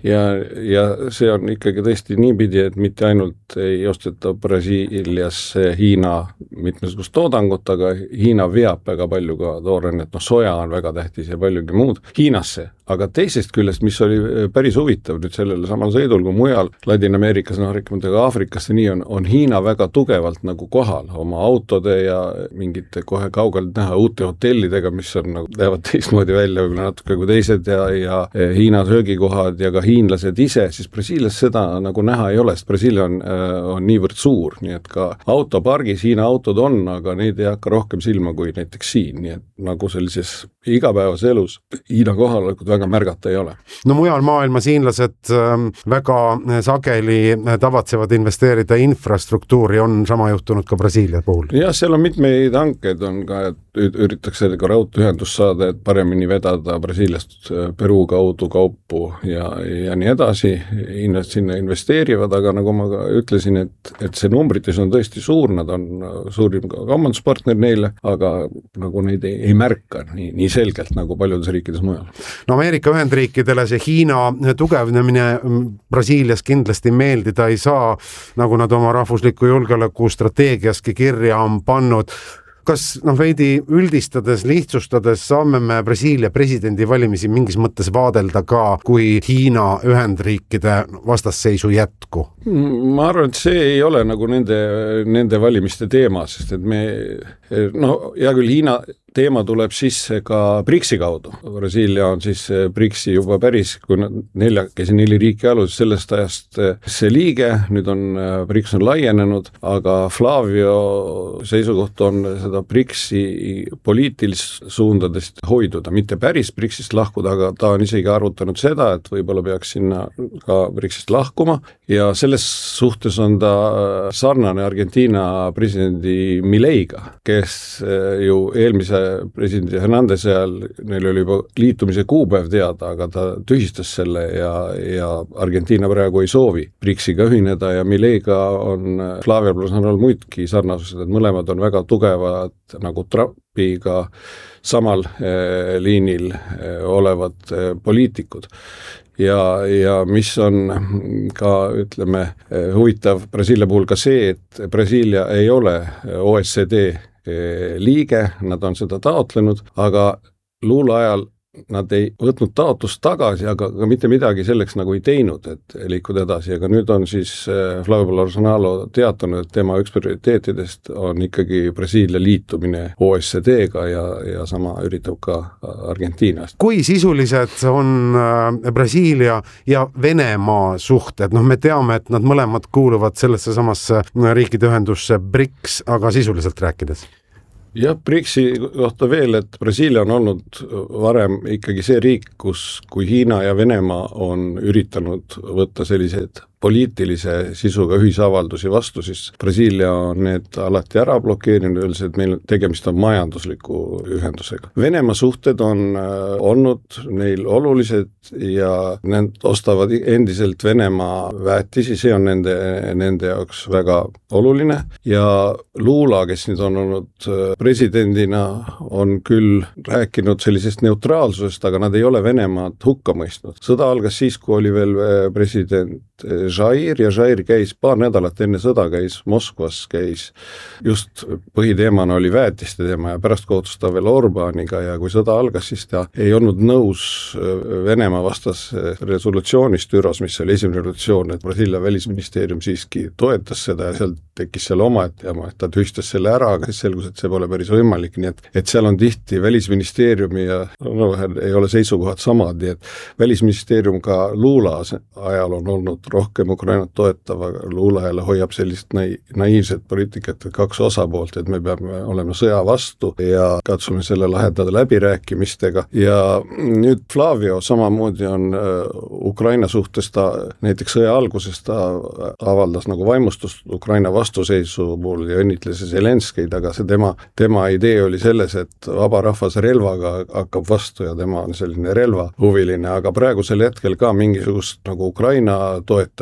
ja see on ikkagi tõesti niipidi, et mitte ainult ei osteta Brasiiliasse Hiina mitmesugust toodangut, aga Hiina veab väga palju ka toorennet, soja on väga tähtis ja paljugi muud Hiinasse. Aga teisest küljest, mis oli päris huvitav nüüd sellele samal sõidul kui mujal Ladina-Ameerikas, rääkimata ka Aafrikast ja nii on Hiina väga tugevalt nagu kohal oma autode ja mingite kohe kaugelt näha uute hotellidega, mis on nagu näevad teistmoodi välja, võib-olla natuke kui teised ja Hiina söögikohad ja ka hiinlased ise, siis Brasiilias seda nagu näha ei ole, sest Brasiilia on niivõrd suur, nii et ka autopargis Hiina autod on, aga neid ei hakka rohkem silma kui näiteks siin, nii et nagu sellises igapäevas elus Hiina kohalolekut väga märgata ei ole. No mujal maailmas hiinlased väga sageli tavatsevad investeerida infrastruktuuri, on sama juhtunud ka Brasiilia puhul. Jah, seal on mitmeid hankeid, on ka, et üritatakse ka raudteeühendust saada, et paremini vedada Brasiiliast Peruu kaudu kaupu ja nii edasi. Hiinlased sinna investeerivad, aga nagu ma ka ütlesin, et see numbrites on tõesti suur, nad on suurim kaubanduspartner neile, aga nagu neid ei märka nii selgelt nagu paljudes riikides mujal. No Ameerika Ühendriikidele see Hiina tugevnemine Brasiilias kindlasti meeldida ei saa, nagu nad oma rahvusliku julgeoleku strateegiaski kirja on pannud. Kas veidi üldistades, lihtsustades saame me Brasiilia presidendi valimisi mingis mõttes vaadelda ka kui Hiina Ühendriikide vastasseisu jätku? Ma arvan, et see ei ole nagu nende valimiste teema, sest et hea küll Hiina teema tuleb sisse ka BRICS-i kaudu. Brasiilia on siis BRICS-i juba päris, kui 4 riiki alus sellest ajast see liige, nüüd on BRICS on laienenud, aga Flavio seisukoht on seda BRICS-i poliitilist suundadest hoiduda, mitte päris BRICS-ist lahkuda, aga ta on isegi arvutanud seda, et võib-olla peaks sinna ka BRICS-ist lahkuma ja selles suhtes on ta sarnane Argentiina presidendi Mileiga, kes ju eelmise presidendi Hernandez ajal, neil oli juba liitumise kuupäev teada, aga ta tühistas selle ja Argentiina praegu ei soovi BRICS-iga ühineda ja Mileiga on Flavio Bolsonaro muidki sarnasused, et mõlemad on väga tugevad nagu Trumpiga samal liinil olevad poliitikud. Ja mis on ka, ütleme, huvitav Brasiilia puhul ka see, et Brasiilia ei ole OECD liige, nad on seda taotlenud, aga Lula ajal nad ei võtnud taotlust tagasi, aga mitte midagi selleks nagu ei teinud, et liikuda edasi, aga nüüd on siis Flavio Bolsonaro teatanud, et tema üks prioriteetidest on ikkagi Brasiilia liitumine OECD-ga ja sama üritab ka Argentiinast. Kui sisulised on Brasiilia ja Venemaa suhted? Me teame, et nad mõlemad kuuluvad sellesse samasse riikide ühendusse BRICS, aga sisuliselt rääkides? Jah, BRICS-i kohta veel, et Brasiilia on olnud varem ikkagi see riik, kus kui Hiina ja Venemaa on üritanud võtta sellised poliitilise sisuga ühisavaldusi vastu, siis Brasiilia on need alati ära blokeerinud, öeldes, et meil tegemist on majandusliku ühendusega. Venemaa suhted on olnud neil olulised ja need ostavad endiselt Venemaa väetisi, see on nende jaoks väga oluline ja Lula, kes nüüd on olnud presidendina, on küll rääkinud sellisest neutraalsusest, aga nad ei ole Venemaad hukka mõistnud. Sõda algas siis, kui oli veel president Jair ja Jair käis paar nädalat enne sõda, käis Moskvas, käis just põhiteemana oli väetiste teema ja pärast kohtus ta veel Orbaniga ja kui sõda algas, siis ta ei olnud nõus Venemaa vastas resolutsioonist ÜROs, mis oli esimene resolutsioon, et Brasiilia välisministeerium siiski toetas seda ja seal tekkis seal omaette jama, et ta tühistas selle ära, aga siis selgus, et see pole päris võimalik, nii et seal on tihti välisministeeriumi ja ei ole seisukohad samad, nii et välisministeerium ka Lula ajal on olnud rohkem Ukrainat toetav, aga Lula jälle hoiab sellist naiivset poliitikat, et 2 osapoolt, et me peame olema sõja vastu ja katsume selle lahendada läbirääkimistega ja nüüd Flavio samamoodi on Ukraina suhtes, ta näiteks sõja alguses ta avaldas nagu vaimustust Ukraina vastuseisu puhul ja õnnitles Zelenskid, aga see tema idee oli selles, et vaba rahvas relvaga hakkab vastu ja tema on selline relvahuviline, aga praegusel hetkel ka mingisugust nagu Ukraina toetamist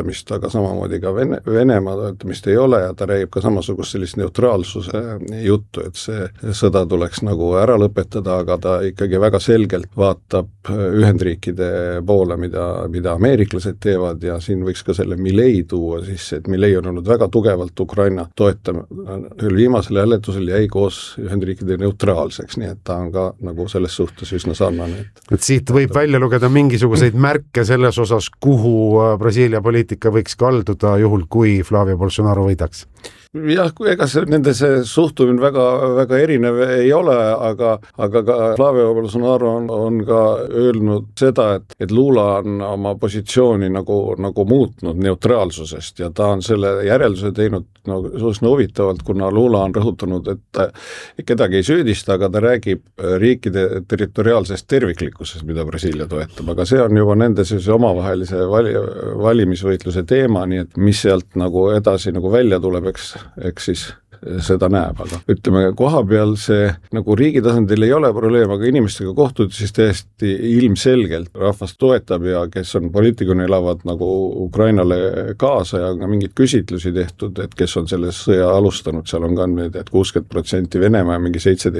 toetamist, aga samamoodi ka Venemaa toetamist ei ole ja ta räägib ka samasugust sellist neutraalsuse juttu, et see sõda tuleks nagu ära lõpetada, aga ta ikkagi väga selgelt vaatab Ühendriikide poole, mida ameeriklased teevad ja siin võiks ka selle Milley tuua sisse, et Milley on olnud väga tugevalt Ukraina toetama, küll viimasel hääletusel jäi koos Ühendriikide neutraalseks, nii et ta on ka nagu selles suhtes üsna sarnane. Et siit võib välja lugeda mingisuguseid märke selles osas, kuhu Brasiilia poliitika võiks kalduda juhul, kui Flavio Bolsonaro võidaks? Jah, ega nende see suhtumine väga erinev ei ole, aga ka Flavio Bolsonaro on ka öelnud seda, et Lula on oma positsiooni nagu muutnud neutraalsusest ja ta on selle järelduse teinud suhteliselt huvitavalt, kuna Lula on rõhutanud, et kedagi ei süüdista, aga ta räägib riikide territoriaalsest terviklikkusest, mida Brasiilia toetab, aga see on juba nende omavahelise valimisvõitluse teema, nii et mis sealt nagu edasi nagu välja tuleb, eks siis seda näeb, aga ütleme, koha peal see nagu riigi tasandil ei ole probleem, aga inimestega kohtud siis täiesti ilmselgelt rahvas toetab ja kes on poliitikuna elavad nagu Ukrainale kaasa ja on ka mingeid küsitlusi tehtud, et kes on selle sõja alustanud, seal on ka andmeid, et 60% Venemaa ja mingi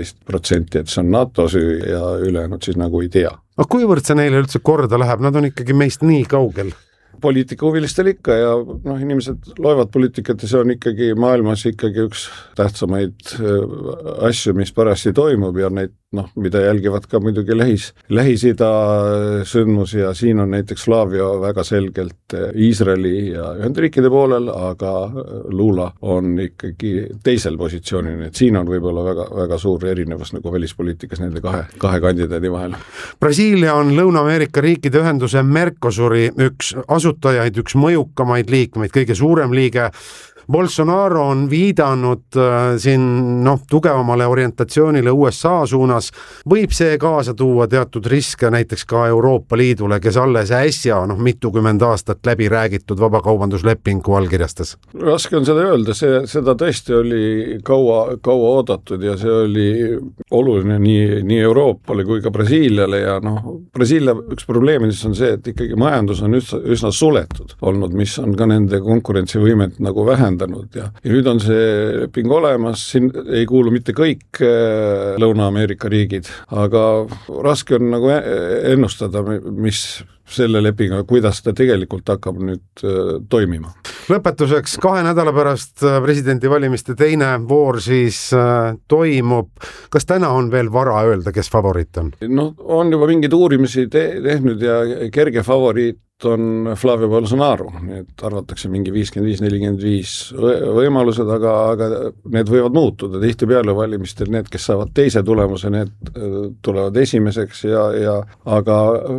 17%, et see on NATO süü ja ülejäänud siis nagu ei tea. Aga kuivõrd see neile üldse korda läheb, nad on ikkagi meist nii kaugel? Poliitikahuvilistel ikka ja inimesed loevad poliitikat ja see on ikkagi maailmas ikkagi üks tähtsamaid asju, mis parasti toimub ja neid, mida jälgivad ka muidugi Lähis-Ida sündmusi ja siin on näiteks Flavio väga selgelt Iisraeli ja Ühendriikide poolel, aga Lula on ikkagi teisel positsioonil, et siin on võib-olla väga suur erinevus nagu välispoliitikas nende kahe kandidaadi vahel. Brasiilia on Lõuna-Ameerika riikide ühenduse Mercosuri üks asutajaid, üks mõjukamaid liikmeid, kõige suurem liige. Bolsonaro on viidanud siin tugevamale orientatsioonile USA suunas. Võib see kaasa tuua teatud riske näiteks ka Euroopa Liidule, kes alles äsja mitukümmend aastat läbi räägitud vabakaubanduslepingu allkirjastas? Raske on seda öelda, seda tõesti oli kaua oodatud ja see oli oluline nii Euroopale kui ka Brasiiliale ja Brasiilia üks probleemidest on see, et ikkagi majandus on üsna suletud olnud, mis on ka nende konkurentsivõimet nagu vähendanud ja nüüd on see leping olemas, siin ei kuulu mitte kõik Lõuna-Ameerika riigid, aga raske on nagu ennustada, mis selle lepinga, kuidas ta tegelikult hakkab nüüd toimima. Lõpetuseks 2 nädala pärast presidendivalimiste teine voor siis toimub. Kas täna on veel vara öelda, kes favoriit on? On juba mingid uurimisi tehnud ja kerge favoriit on Flavio Bolsonaro, et arvatakse mingi 55-45 võimalused, aga need võivad muutuda. Tihtipeale valimistel need, kes saavad teise tulemuse, need tulevad esimeseks aga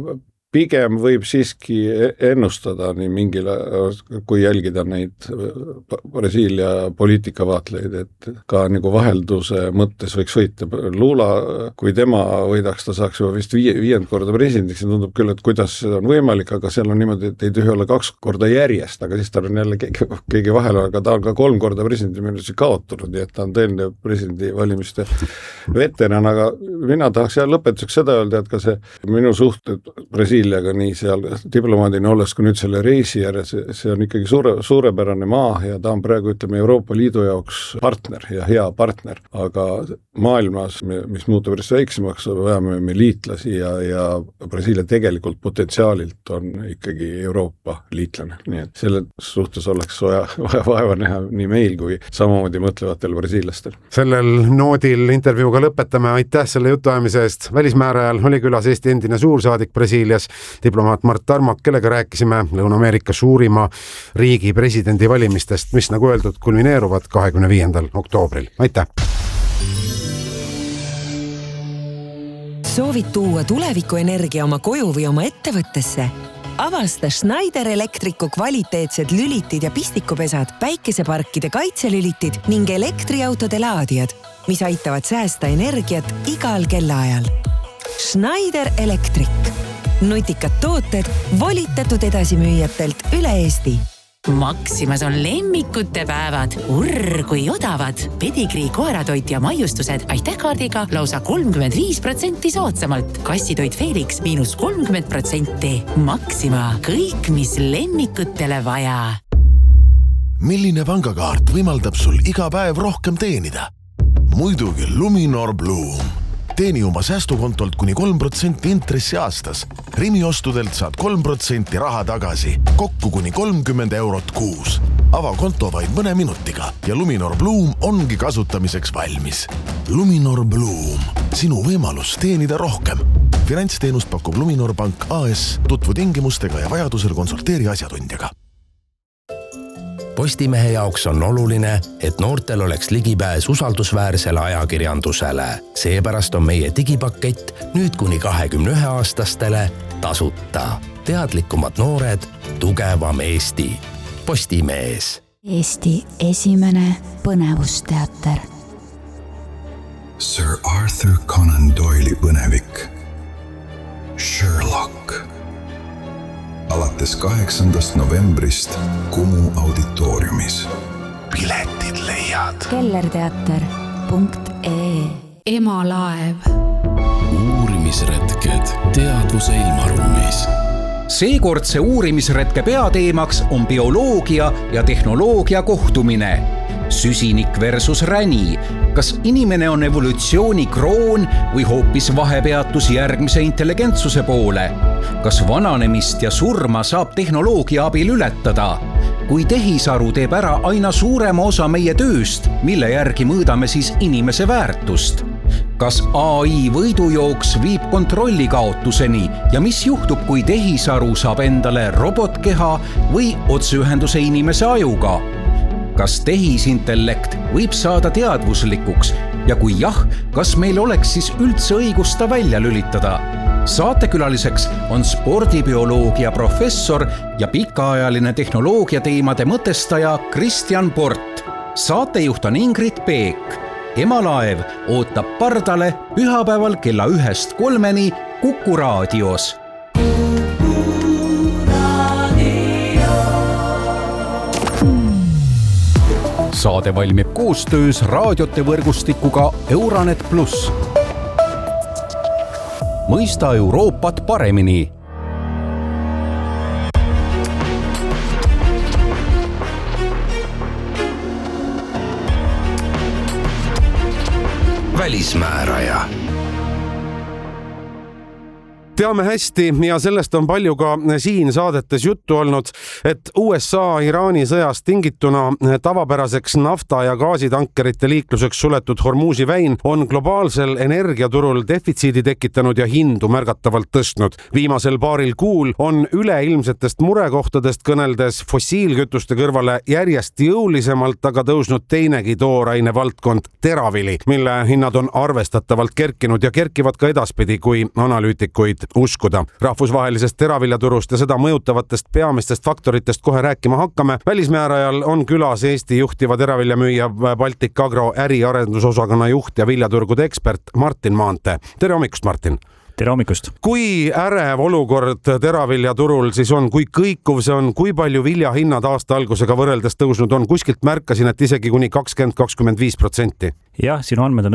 pigem võib siiski ennustada nii mingile, kui jälgida neid Brasiilia poliitikavaatleid, et ka nagu vahelduse mõttes võiks võita. Lula, kui tema võidaks, ta saaks juba vist 5. korda presidendiks ja tundub küll, et kuidas see on võimalik, aga seal on niimoodi, et ei tühi olla 2 korda järjest, aga siis ta on jälle keegi vahel, aga ta on ka 3 korda presidendi kaotunud, nii et ta on tõeline presidendi valimiste veteran, aga mina tahaks lõpetuseks seda öelda, et ka see minu suhted Brasiiliaga nii seal diplomaadina olles, kui nüüd selle reisi järje, see on ikkagi suurepärane maa ja ta on praegu, ütleme, Euroopa Liidu jaoks partner ja hea partner, aga maailmas, mis muutub järjest väiksemaks, vajame me liitlasi ja Brasiilia tegelikult potentsiaalilt on ikkagi Euroopa liitlane, nii et selle suhtes oleks vaeva näha nii meil kui samamoodi mõtlevatel brasiillastel. Sellel noodil intervjuuga lõpetame, aitäh selle jutuajamise eest. Välismäärajal oli külas Eesti endine suursaadik Brasiilias, diplomaat Mart Tarmak, kellega rääkisime Lõuna-Ameerika suurima riigi presidendivalimistest, mis nagu öeldud kulmineeruvad 25. oktoobril. Aitäh! Soovid tuua tulevikuenergia oma koju või oma ettevõttesse? Avasta Schneider Electricu kvaliteetsed lülitid ja pistikupesad, päikeseparkide kaitselülitid ning elektriautode laadijad, mis aitavad säästa energiat igal kellaajal. Schneider Electric. Nutikad tooted volitatud edasimüüjatelt üle Eesti. Maximas on lemmikute päevad. Urr, kui odavad. Pedigree koeratoit ja maiustused aitähkaardiga lausa 35% soodsamalt. Kassitoit Felix -30%. Maxima. Kõik, mis lemmikutele vaja. Milline pangakaart võimaldab sul iga päev rohkem teenida? Muidugi Luminor Bloom. Teeni oma säästukontolt kuni 3% intressi aastas. Rimi ostudelt saad 3% raha tagasi. Kokku kuni 30 eurot kuus. Ava konto vaid mõne minutiga ja Luminor Bloom ongi kasutamiseks valmis. Luminor Bloom. Sinu võimalus teenida rohkem. Finantsteenust pakub Luminor Pank AS. Tutvu tingimustega ja vajadusel konsulteeri asjatundjaga. Postimehe jaoks on oluline, et noortel oleks ligipääs usaldusväärsele ajakirjandusele. Seepärast on meie digipakett nüüd kuni 21-aastastele tasuta. Teadlikumad noored, tugevam Eesti. Postimees. Eesti esimene põnevusteater. Sir Arthur Conan Doyle'i põnevik. Sherlock. Alates 8. novembrist Kumu auditooriumis. Piletid leiad. kellerteater.ee Emalaev. Uurimisretked teadvuse ilmaruumis. Seekordse uurimisretke peateemaks on bioloogia ja tehnoloogia kohtumine. Süsinik versus räni. Kas inimene on evolutsiooni kroon või hoopis vahepeatus järgmise intelligentsuse poole? Kas vananemist ja surma saab tehnoloogia abil ületada? Kui tehisaru teeb ära aina suurema osa meie tööst, mille järgi mõõdame siis inimese väärtust? Kas AI võidujooks viib kontrolli kaotuseni ja mis juhtub, kui tehisaru saab endale robotkeha või otseühenduse inimese ajuga? Kas tehisintellekt võib saada teadvuslikuks ja kui jah, kas meil oleks siis üldse õigus ta välja lülitada? Saatekülaliseks on spordibioloogia professor ja pikaajaline tehnoloogia teemade mõtestaja Kristjan Port. Saatejuht on Ingrid Peek. Emalaev ootab pardale pühapäeval kella 1-3 Kuku raadios. Saade valmib koostöös raadiote võrgustikuga Euranet Plus. Mõista Euroopat paremini. Välismääraja. Teame hästi ja sellest on palju ka siin saadetes juttu olnud, et USA-Iraani sõjast tingituna tavapäraseks nafta- ja gaasitankerite liikluseks suletud Hormuzi väin on globaalsel energiaturul defitsiidi tekitanud ja hindu märgatavalt tõstnud. Viimasel paaril kuul on üleilmsetest murekohtadest kõneldes fossiilkütuste kõrvale järjest jõulisemalt aga tõusnud teinegi tooraine valdkond teravili, mille hinnad on arvestatavalt kerkinud ja kerkivad ka edaspidi, kui analüütikuid uskuda. Rahvusvahelisest teraviljaturust ja seda mõjutavatest peamistest faktoritest kohe rääkima hakkame. Välismäärajal on külas Eesti juhtiva teraviljamüüja Baltic Agro äriarendusosakonna juht ja viljaturgude ekspert Martin Maantee. Tere hommikust, Martin! Tere hommikust! Kui ärev olukord teraviljaturul siis on, kui kõikuv see on, kui palju viljahinnad aasta algusega võrreldes tõusnud on? Kuskilt märkasin, et isegi kuni 20-25%. Jah, sinu andmed on